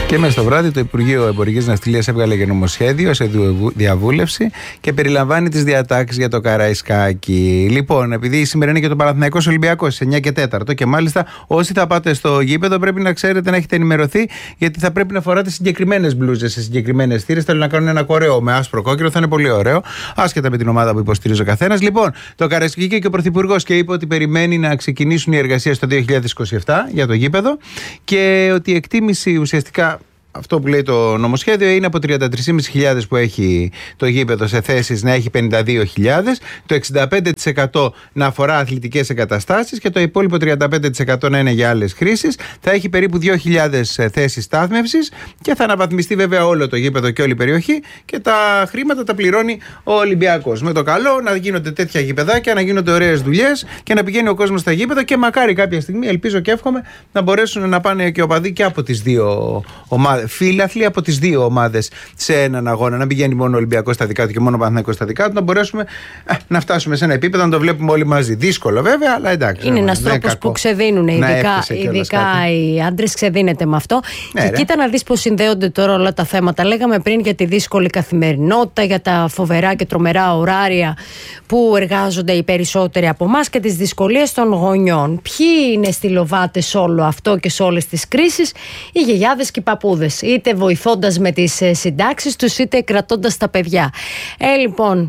Και μέσα στο βράδυ το Υπουργείο Εμπορικής Ναυτιλίας έβγαλε και νομοσχέδιο σε διαβούλευση και περιλαμβάνει τις διατάξεις για το Καραϊσκάκι. Λοιπόν, επειδή σήμερα είναι και το Παναθηναϊκός Ολυμπιακός στις 9 και 4 και μάλιστα όσοι θα πάτε στο γήπεδο πρέπει να ξέρετε να έχετε ενημερωθεί, γιατί θα πρέπει να φοράτε συγκεκριμένες μπλούζες σε συγκεκριμένες θύρες. Θέλουν να κάνουν ένα κορέο με άσπρο κόκκινο, θα είναι πολύ ωραίο, άσχετα με την ομάδα που υποστηρίζει ο καθένας. Λοιπόν, το Καραϊσκάκι και ο Πρωθυπουργός και είπε ότι περιμένει να ξεκινήσουν οι εργασίες το 2027 για το γήπεδο και ότι η εκτίμηση ουσιαστικά. Αυτό που λέει το νομοσχέδιο είναι από 33.500 που έχει το γήπεδο σε θέσεις να έχει 52.000, το 65% να αφορά αθλητικές εγκαταστάσεις και το υπόλοιπο 35% να είναι για άλλες χρήσεις. Θα έχει περίπου 2.000 θέσεις στάθμευσης και θα αναβαθμιστεί βέβαια όλο το γήπεδο και όλη η περιοχή και τα χρήματα τα πληρώνει ο Ολυμπιακός. Με το καλό να γίνονται τέτοια γήπεδάκια, να γίνονται ωραίες δουλειές και να πηγαίνει ο κόσμος στα γήπεδα και μακάρι κάποια στιγμή, ελπίζω και εύχομαι, να μπορέσουν να πάνε και οπαδοί και από τις δύο ομάδες. Φίλαθλοι από τις δύο ομάδες σε έναν αγώνα. Να πηγαίνει μόνο ο Ολυμπιακός στα δικά του και μόνο ο Παναθηναϊκός στα δικά του. Να μπορέσουμε να φτάσουμε σε ένα επίπεδο να το βλέπουμε όλοι μαζί. Δύσκολο βέβαια, αλλά εντάξει. Είναι ένας τρόπος που ξεδίνουν. Ειδικά οι άντρες ξεδίνεται με αυτό. Ναι, και κοίτα να δεις πώς συνδέονται τώρα όλα τα θέματα. Λέγαμε πριν για τη δύσκολη καθημερινότητα, για τα φοβερά και τρομερά ωράρια που εργάζονται οι περισσότεροι από εμάς και τις δυσκολίες των γονιών. Ποιοι είναι στυλοβάτες όλο αυτό και σε όλες τις κρίσεις? Οι γιαγιάδες και οι παππούδες. Είτε βοηθώντας με τις συντάξεις τους, είτε κρατώντας τα παιδιά. Λοιπόν,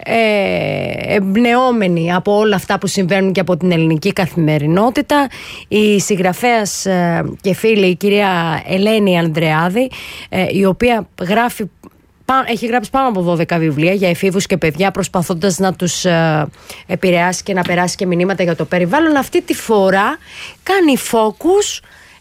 εμπνεόμενοι από όλα αυτά που συμβαίνουν και από την ελληνική καθημερινότητα, η συγγραφέας και φίλη, η κυρία Ελένη Ανδρεάδη, η οποία έχει γράψει πάνω από 12 βιβλία για εφήβους και παιδιά, προσπαθώντας να τους επηρεάσει και να περάσει και μηνύματα για το περιβάλλον. Αυτή τη φορά κάνει focus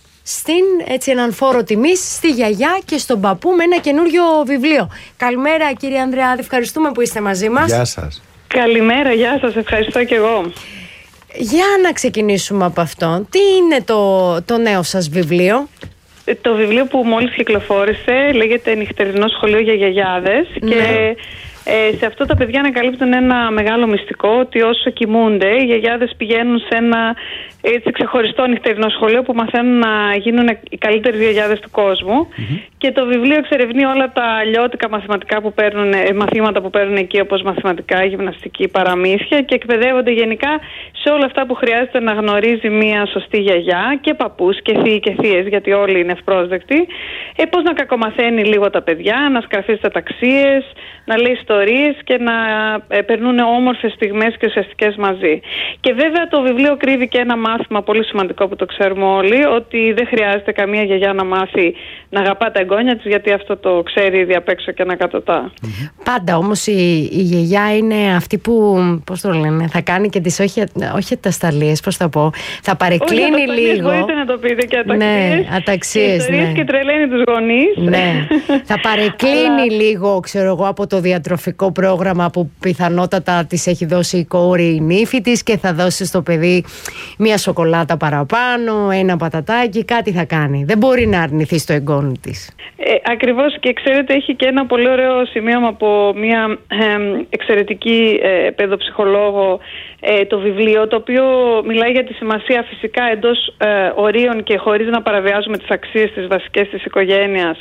έναν φόρο τιμής στη γιαγιά και στον παππού με ένα καινούριο βιβλίο. Καλημέρα κύριε Ανδρεάδη, ευχαριστούμε που είστε μαζί μας. Γεια σας. Καλημέρα, γεια σας, ευχαριστώ και εγώ. Για να ξεκινήσουμε από αυτό, τι είναι το νέο σας βιβλίο? Το βιβλίο που μόλις κυκλοφόρησε λέγεται «Νυχτερινό σχολείο για γιαγιάδες» και σε αυτό τα παιδιά ανακαλύπτουν ένα μεγάλο μυστικό, ότι όσο κοιμούνται οι γιαγιάδες πηγαίνουν σε ένα ξεχωριστό νυχτερινό σχολείο που μαθαίνουν να γίνουν οι καλύτερες γιαγιάδες του κόσμου. Και το βιβλίο εξερευνεί όλα τα αλλιώτικα μαθήματα που παίρνουν εκεί, όπως μαθηματικά, γυμναστική, παραμύθια, και εκπαιδεύονται γενικά σε όλα αυτά που χρειάζεται να γνωρίζει μια σωστή γιαγιά και παππούς και θείοι και θείες, γιατί όλοι είναι ευπρόσδεκτοι. Πώς να κακομαθαίνει λίγο τα παιδιά, να σκραφίζει τα ταξίες, να λέει ιστορίες και να περνούν όμορφες στιγμές και ουσιαστικές μαζί. Και βέβαια το βιβλίο κρύβει και ένα μάθημα πολύ σημαντικό που το ξέρουμε όλοι, ότι δεν χρειάζεται καμία γιαγιά να μάθει να αγαπά τα εγγόνια της, γιατί αυτό το ξέρει ήδη απ' έξω και ανακατοτά. Πάντα όμως η γιαγιά είναι αυτή που, πώς το λένε, θα κάνει και τις όχι ατασταλίες, πώς θα πω, θα παρεκκλίνει λίγο. Μπορείτε να το πείτε και αταξίες. Ναι, αταξίες, και και τρελαίνει τους γονείς. Ναι, θα παρεκκλίνει λίγο, ξέρω εγώ, από το διατροφικό πρόγραμμα που πιθανότατα της έχει δώσει η κόρη, η νύφη της, και θα δώσει στο παιδί μία σοκολάτα παραπάνω, ένα πατατάκι, κάτι θα κάνει. Δεν μπορεί να αρνηθεί στο εγγόνι της. Ακριβώς, και ξέρετε, έχει και ένα πολύ ωραίο σημείωμα από μία εξαιρετική παιδοψυχολόγο το βιβλίο, το οποίο μιλάει για τη σημασία φυσικά εντός ορίων και χωρίς να παραβιάζουμε τις αξίες τις βασικές της οικογένειας,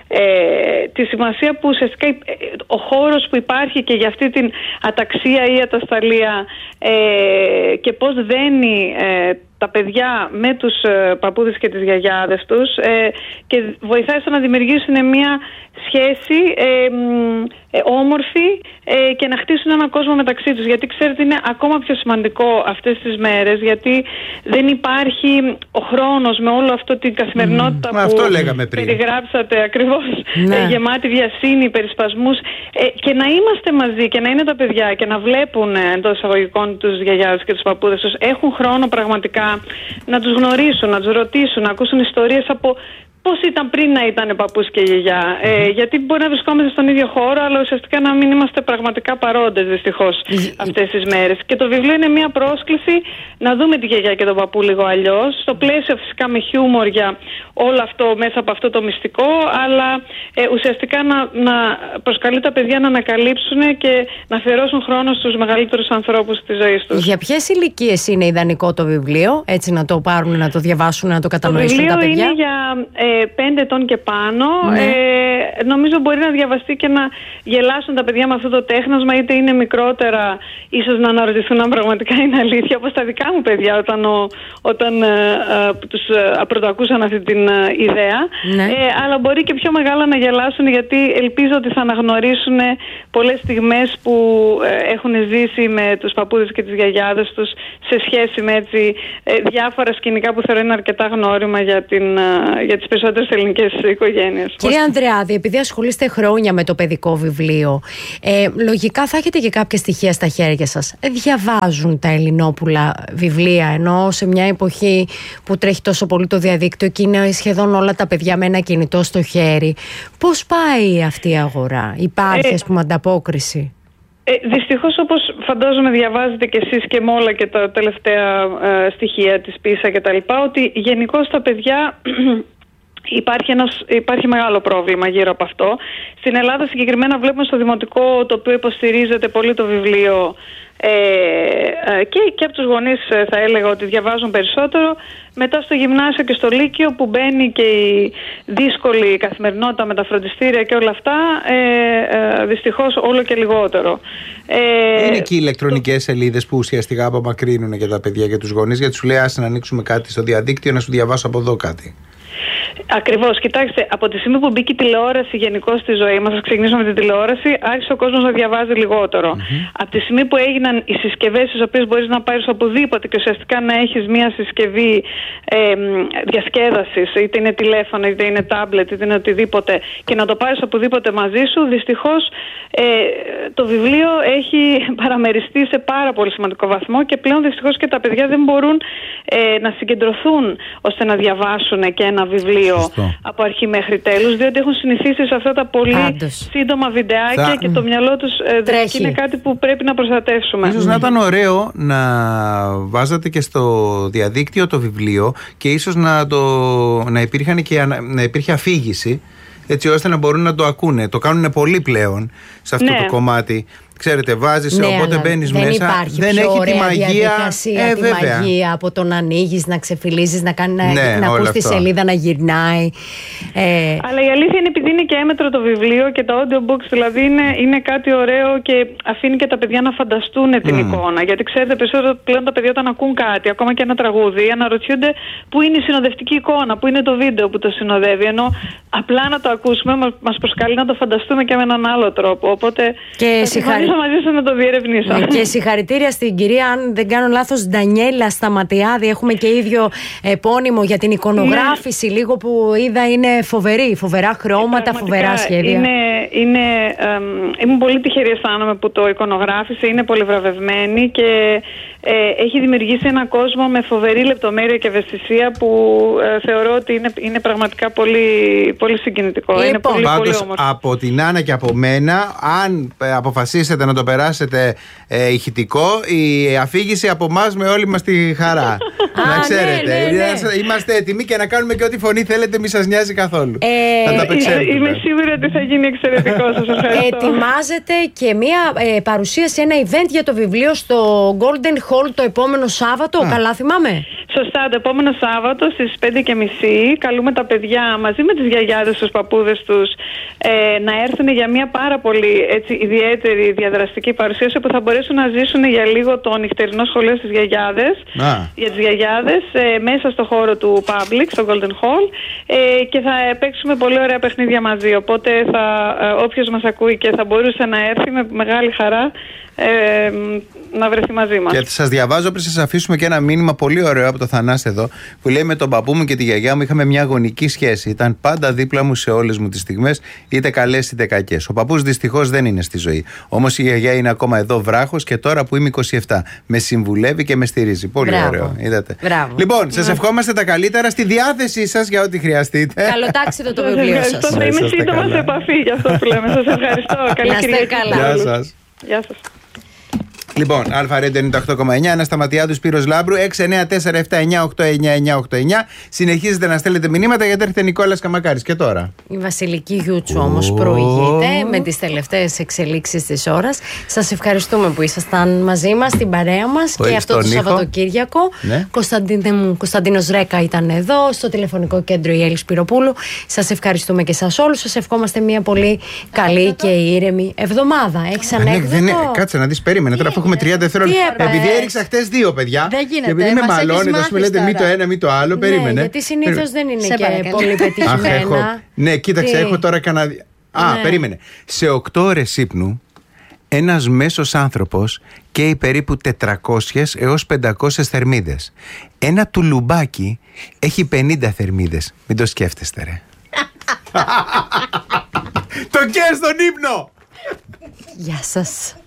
τη σημασία που ουσιαστικά ο χώρος που υπάρχει και για αυτή την αταξία ή ατασταλία και πώς δένει τα παιδιά με τους παππούδες και τις γιαγιάδες τους και βοηθάει στο να δημιουργήσουν μια σχέση όμορφη και να χτίσουν έναν κόσμο μεταξύ τους. Γιατί ξέρετε, είναι ακόμα πιο σημαντικό αυτές τις μέρες, γιατί δεν υπάρχει ο χρόνος με όλο αυτό την καθημερινότητα που αυτό λέγαμε πριν. Περιγράψατε ακριβώς, γεμάτη βιασύνη, περισπασμούς, και να είμαστε μαζί και να είναι τα παιδιά και να βλέπουν εντός εισαγωγικών τους γιαγιάδες και τους παππούδες τους. Έχουν χρόνο πραγματικά να τους γνωρίσουν, να τους ρωτήσουν, να ακούσουν ιστορίες από πώς ήταν πριν να ήταν παππούς και γιαγιά. Γιατί μπορεί να βρισκόμαστε στον ίδιο χώρο, αλλά ουσιαστικά να μην είμαστε πραγματικά παρόντες, δυστυχώς, αυτές τις μέρες. Και το βιβλίο είναι μια πρόσκληση να δούμε τη γιαγιά και τον παππού λίγο αλλιώς, στο πλαίσιο φυσικά με χιούμορ για όλο αυτό, μέσα από αυτό το μυστικό, αλλά ουσιαστικά να προσκαλεί τα παιδιά να ανακαλύψουν και να αφιερώσουν χρόνο στους μεγαλύτερους ανθρώπους της ζωής τους. Για ποιες ηλικίες είναι ιδανικό το βιβλίο, έτσι να το πάρουν, να το διαβάσουν, να το κατανοήσουν τα παιδιά? Το βιβλίο είναι για 5 ετών και πάνω. Νομίζω μπορεί να διαβαστεί και να γελάσουν τα παιδιά με αυτό το τέχνασμα, είτε είναι μικρότερα, ίσως να αναρωτηθούν αν πραγματικά είναι αλήθεια, όπως τα δικά μου παιδιά όταν τους πρωτοακούσαν αυτή την ιδέα. Αλλά μπορεί και πιο μεγάλα να γελάσουν, γιατί ελπίζω ότι θα αναγνωρίσουν πολλές στιγμές που έχουν ζήσει με τους παππούδες και τις γιαγιάδες τους, σε σχέση με διάφορα σκηνικά που θεωρώ είναι αρκετά γνώριμα για τις περισσότερες ελληνικές οικογένειες. Κυρία Ανδρεάδη, επειδή ασχολείστε χρόνια με το παιδικό βιβλίο, λογικά θα έχετε και κάποια στοιχεία στα χέρια σας. Διαβάζουν τα ελληνόπουλα βιβλία, ενώ σε μια εποχή που τρέχει τόσο πολύ το διαδίκτυο και είναι σχεδόν όλα τα παιδιά με ένα κινητό στο χέρι, πώς πάει αυτή η αγορά? Υπάρχει ας πούμε ανταπόκριση? Δυστυχώς, όπως φαντάζομαι διαβάζετε κι εσείς και με όλα και τα τελευταία στοιχεία της PISA και τα λοιπά, ότι γενικώς τα παιδιά υπάρχει μεγάλο πρόβλημα γύρω από αυτό. Στην Ελλάδα συγκεκριμένα βλέπουμε στο δημοτικό, το οποίο υποστηρίζεται πολύ το βιβλίο, και από τους γονείς θα έλεγα ότι διαβάζουν περισσότερο. Μετά στο γυμνάσιο και στο λύκειο, που μπαίνει και η δύσκολη καθημερινότητα με τα φροντιστήρια και όλα αυτά, δυστυχώς όλο και λιγότερο. Είναι και οι ηλεκτρονικές σελίδες που ουσιαστικά απομακρύνουν και τα παιδιά και τους γονείς, γιατί σου λέει άσε να ανοίξουμε κάτι στο διαδίκτυο, να σου διαβάσω από εδώ κάτι. Ακριβώς. Κοιτάξτε, από τη στιγμή που μπήκε η τηλεόραση γενικώς στη ζωή μας, ας ξεκινήσουμε με την τηλεόραση, άρχισε ο κόσμος να διαβάζει λιγότερο. Από τη στιγμή που έγιναν οι συσκευές, στις οποίες μπορείς να πάρεις οπουδήποτε και ουσιαστικά να έχεις μια συσκευή διασκέδασης, είτε είναι τηλέφωνο, είτε είναι τάμπλετ, είτε είναι οτιδήποτε, και να το πάρεις οπουδήποτε μαζί σου, δυστυχώς το βιβλίο έχει παραμεριστεί σε πάρα πολύ σημαντικό βαθμό, και πλέον δυστυχώς και τα παιδιά δεν μπορούν να συγκεντρωθούν ώστε να διαβάσουν και ένα βιβλίο από αρχή μέχρι τέλους, διότι έχουν συνηθίσει σε αυτά τα πολύ σύντομα βιντεάκια και το μιαλό τους τρέχει. Είναι κάτι που πρέπει να προστατεύσουμε. Ίσως να ήταν ωραίο να βάζατε και στο διαδίκτυο το βιβλίο, και ίσως να υπήρχε αφήγηση, έτσι ώστε να μπορούν να το ακούνε. Το κάνουν πολύ πλέον σε αυτό το κομμάτι. Ξέρετε, βάζεις, οπότε μπαίνεις μέσα. Δεν έχει τη μαγεία. Τη μαγεία από το να ανοίγεις, να ξεφυλίζεις, να ακούς τη σελίδα να γυρνάει. Αλλά η αλήθεια είναι, επειδή είναι και έμετρο το βιβλίο και τα audiobooks, δηλαδή είναι κάτι ωραίο και αφήνει και τα παιδιά να φανταστούν την εικόνα. Γιατί ξέρετε, περισσότερο πλέον τα παιδιά όταν ακούν κάτι, ακόμα και ένα τραγούδι, αναρωτιούνται πού είναι η συνοδευτική εικόνα, πού είναι το βίντεο που το συνοδεύει. Ενώ απλά να το ακούσουμε μας προσκαλεί να το φανταστούμε και με έναν άλλο τρόπο. Οπότε μαζί σου να το διερευνήσω. Και συγχαρητήρια στην κυρία, αν δεν κάνω λάθος, Ντανιέλα Σταματιάδη. Έχουμε και ίδιο επώνυμο για την εικονογράφηση. Λίγο που είδα είναι φοβερά χρώματα, φοβερά σχέδια. Ήμουν πολύ τυχερή, αισθάνομαι, που το εικονογράφησε. Είναι πολύ βραβευμένη και έχει δημιουργήσει έναν κόσμο με φοβερή λεπτομέρεια και ευαισθησία, που θεωρώ ότι είναι πραγματικά πολύ, πολύ συγκινητικό. Είναι πολύ, πολύ όμορφο. Από την Άννα και από μένα, αν αποφασίσετε να το περάσετε ηχητικό, η αφήγηση από εμάς με όλη μας τη χαρά. Να ξέρετε, είμαστε έτοιμοι και να κάνουμε και ό,τι φωνή θέλετε, μη σας νοιάζει καθόλου. Θα τα απεξέλθουμε. Είμαι σίγουρη ότι θα γίνει εξαιρετικό. Σας ευχαριστώ. Ετοιμάζεται και μια παρουσίαση, ένα event για το βιβλίο στο Golden Hall το επόμενο Σάββατο, καλά θυμάμαι? Σωστά, το επόμενο Σάββατο στις 5:30 καλούμε τα παιδιά μαζί με τις γιαγιάδες, τους παππούδες τους, να έρθουν για μια πάρα πολύ ιδιαίτερη διαδραστική παρουσίαση, που θα μπορέσουν να ζήσουν για λίγο το νυχτερινό σχολείο στις γιαγιάδες, για τις γιαγιάδες, μέσα στο χώρο του Public, στο Golden Hall, και θα παίξουμε πολύ ωραία παιχνίδια μαζί. Οπότε όποιος μας ακούει και θα μπορούσε να έρθει, με μεγάλη χαρά να βρεθεί μαζί μας. Και σας διαβάζω πριν σας αφήσουμε και ένα μήνυμα πολύ ωραίο από το Θανάση εδώ, που λέει: με τον παππού μου και τη γιαγιά μου είχαμε μια γονική σχέση. Ήταν πάντα δίπλα μου σε όλες μου τις στιγμές, είτε καλές είτε κακές. Ο παππούς δυστυχώς δεν είναι στη ζωή. Όμως η γιαγιά είναι ακόμα εδώ βράχος, και τώρα που είμαι 27 με συμβουλεύει και με στηρίζει. Πολύ ωραίο. Είδατε. Λοιπόν, σας ευχόμαστε τα καλύτερα, στη διάθεσή σας για ό,τι χρειαστείτε. Καλοτάξτε το βιβλίο σας. Θα είμαι σύντομα σε επαφή για αυτό που λέμε. Σας ευχαριστώ. Καλή Κυριακή. Γεια σας. Γεια σας. Λοιπόν, ΑΡΕΝΤ 98,9, Ανασταματιάδου, Σπύρος Λάμπρου, 694-79-899-899. Συνεχίζετε να στέλνετε μηνύματα γιατί έρχεται Νικόλας Καμακάρης. Και τώρα. Η Βασιλική Γιούτσου όμως προηγείται με τις τελευταίες εξελίξεις της ώρας. Σας ευχαριστούμε που ήσασταν μαζί μας, στην παρέα μας και αυτό το Σαββατοκύριακο. Ναι. Κωνσταντίνος Ρέκα ήταν εδώ, στο τηλεφωνικό κέντρο η Έλλη Σπυροπούλου. Σας ευχαριστούμε και σας όλους. Σας ευχόμαστε μια πολύ καλή και ήρεμη εβδομάδα. Έχεις ανέκδοτο? Κάτσε να δεις, περίμενε τώρα. Έχουμε 30 δευτερόλεπτα. Επειδή έριξα χτες 2 παιδιά. Δεν γίνεται. Και επειδή με μαλώνετε, α πούμε, λέτε μη το ένα, μη το άλλο. Περίμενε. Ναι, γιατί συνήθως δεν είναι και πολύ πετυχημένα. Ναι, κοίταξε, έχω τώρα κανένα. Περίμενε. Σε 8 ώρες ύπνου, ένας μέσος άνθρωπος καίει περίπου 400 έως 500 θερμίδες. Ένα τουλουμπάκι έχει 50 θερμίδες. Μην το σκέφτεστε, ρε. Το καίει στον ύπνο! Γεια σας.